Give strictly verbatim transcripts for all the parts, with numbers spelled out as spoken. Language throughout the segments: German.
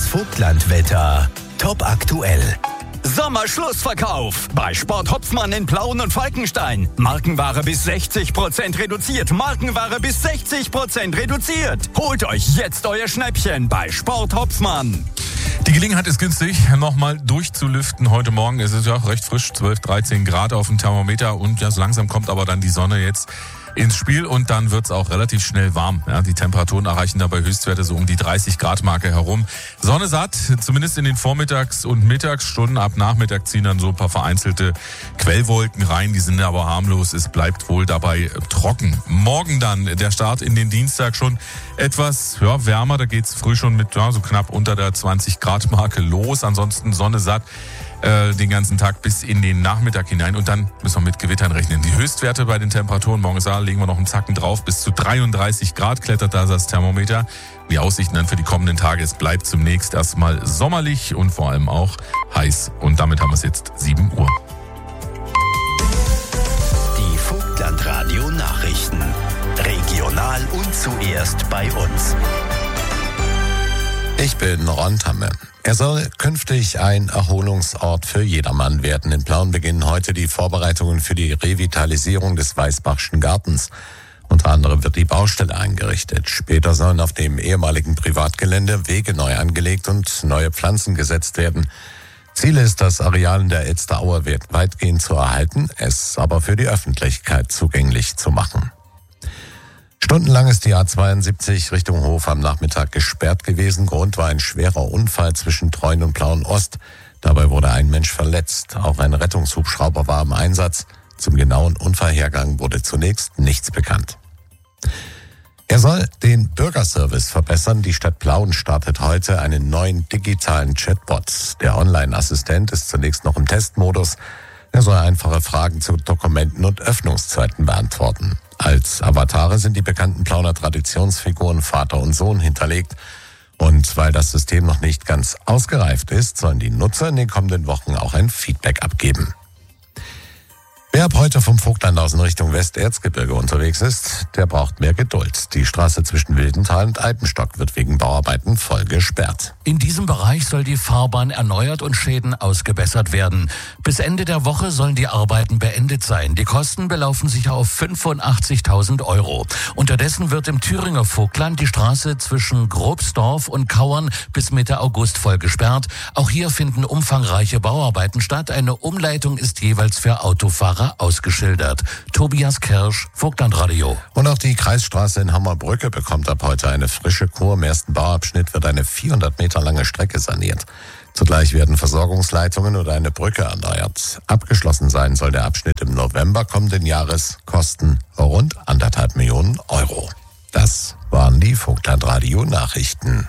Vogtlandwetter. Top aktuell. Sommerschlussverkauf bei Sport Hopfmann in Plauen und Falkenstein. Markenware bis sechzig Prozent reduziert. Markenware bis sechzig Prozent reduziert. Holt euch jetzt euer Schnäppchen bei Sport Hopfmann. Die Gelegenheit ist günstig, nochmal durchzulüften heute Morgen. Es ist ja recht frisch, zwölf, dreizehn Grad auf dem Thermometer und ja, so langsam kommt aber dann die Sonne jetzt ins Spiel und dann wird's auch relativ schnell warm. Ja, die Temperaturen erreichen dabei Höchstwerte so um die dreißig Grad Marke herum. Sonne satt, zumindest in den Vormittags- und Mittagsstunden. Ab Nachmittag ziehen dann so ein paar vereinzelte Quellwolken rein. Die sind aber harmlos. Es bleibt wohl dabei trocken. Morgen dann der Start in den Dienstag schon etwas ja, wärmer. Da geht's früh schon mit ja, so knapp unter der zwanzig Grad Marke los. Ansonsten Sonne satt den ganzen Tag bis in den Nachmittag hinein und dann müssen wir mit Gewittern rechnen. Die Höchstwerte bei den Temperaturen morgens legen wir noch einen Zacken drauf. Bis zu dreiunddreißig Grad klettert da das Thermometer. Die Aussichten dann für die kommenden Tage, es bleibt zunächst erstmal sommerlich und vor allem auch heiß. Und damit haben wir es jetzt sieben Uhr. Die Vogtlandradio Nachrichten. Regional und zuerst bei uns. Ich bin Ron Tamme. Er soll künftig ein Erholungsort für jedermann werden. In Plauen beginnen heute die Vorbereitungen für die Revitalisierung des Weißbachschen Gartens. Unter anderem wird die Baustelle eingerichtet. Später sollen auf dem ehemaligen Privatgelände Wege neu angelegt und neue Pflanzen gesetzt werden. Ziel ist, das Areal in der Elsteraue weitgehend zu erhalten, es aber für die Öffentlichkeit zugänglich zu machen. Stundenlang ist die A zweiundsiebzig Richtung Hof am Nachmittag gesperrt gewesen. Grund war ein schwerer Unfall zwischen Treuen und Plauen Ost. Dabei wurde ein Mensch verletzt. Auch ein Rettungshubschrauber war im Einsatz. Zum genauen Unfallhergang wurde zunächst nichts bekannt. Er soll den Bürgerservice verbessern. Die Stadt Plauen startet heute einen neuen digitalen Chatbot. Der Online-Assistent ist zunächst noch im Testmodus. Er soll einfache Fragen zu Dokumenten und Öffnungszeiten beantworten. Als Avatare sind die bekannten Plauner Traditionsfiguren Vater und Sohn hinterlegt. Und weil das System noch nicht ganz ausgereift ist, sollen die Nutzer in den kommenden Wochen auch ein Feedback abgeben. Wer ab heute vom Vogtland aus in Richtung Westerzgebirge unterwegs ist, der braucht mehr Geduld. Die Straße zwischen Wildenthal und Alpenstock wird wegen Bauarbeiten voll gesperrt. In diesem Bereich soll die Fahrbahn erneuert und Schäden ausgebessert werden. Bis Ende der Woche sollen die Arbeiten beendet sein. Die Kosten belaufen sich auf fünfundachtzigtausend Euro. Unterdessen wird im Thüringer Vogtland die Straße zwischen Grobsdorf und Kauern bis Mitte August voll gesperrt. Auch hier finden umfangreiche Bauarbeiten statt. Eine Umleitung ist jeweils für Autofahrer ausgeschildert. Tobias Kirsch, Vogtlandradio. Und auch die Kreisstraße in Hammerbrücke bekommt ab heute eine frische Kur. Im ersten Bauabschnitt wird eine vierhundert Meter lange Strecke saniert. Zugleich werden Versorgungsleitungen oder eine Brücke erneuert. Abgeschlossen sein soll der Abschnitt im November kommenden Jahres, kosten rund anderthalb Millionen Euro. Das waren die Vogtlandradio Nachrichten.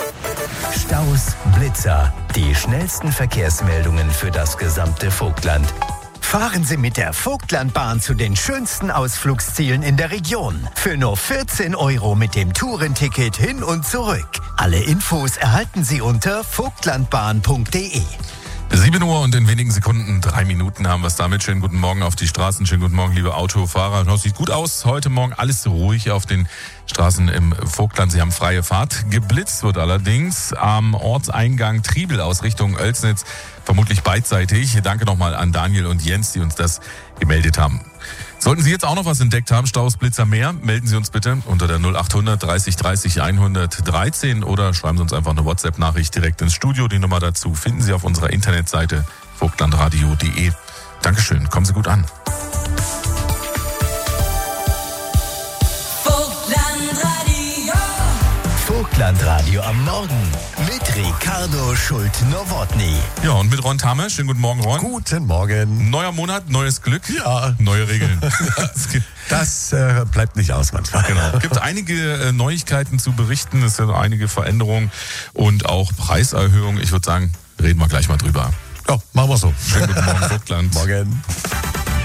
Staus, Blitzer, die schnellsten Verkehrsmeldungen für das gesamte Vogtland. Fahren Sie mit der Vogtlandbahn zu den schönsten Ausflugszielen in der Region. Für nur vierzehn Euro mit dem Tourenticket hin und zurück. Alle Infos erhalten Sie unter vogtlandbahn punkt de. sieben Uhr und in wenigen Sekunden, drei Minuten haben wir es damit. Schönen guten Morgen auf die Straßen, schönen guten Morgen, liebe Autofahrer. Das sieht gut aus. Heute Morgen alles ruhig auf den Straßen im Vogtland. Sie haben freie Fahrt. Geblitzt wird allerdings am Ortseingang Triebel aus Richtung Oelsnitz. Vermutlich beidseitig. Danke nochmal an Daniel und Jens, die uns das gemeldet haben. Sollten Sie jetzt auch noch was entdeckt haben, Staus, Blitzer, mehr, melden Sie uns bitte unter der null achthundert dreißig dreißig hundertdreizehn oder schreiben Sie uns einfach eine WhatsApp-Nachricht direkt ins Studio. Die Nummer dazu finden Sie auf unserer Internetseite vogtlandradio punkt de. Dankeschön, kommen Sie gut an. Vogtlandradio. Vogtlandradio am Morgen mit Ricardo Schult-Nowotny. Ja, und mit Ron Tamme. Schönen guten Morgen, Ron. Guten Morgen. Neuer Monat, neues Glück. Ja. Neue Regeln. Das äh, bleibt nicht aus manchmal. Genau. Es gibt einige äh, Neuigkeiten zu berichten. Es sind einige Veränderungen und auch Preiserhöhungen. Ich würde sagen, reden wir gleich mal drüber. Ja, machen wir so. Schönen guten Morgen, Vogtland. Morgen.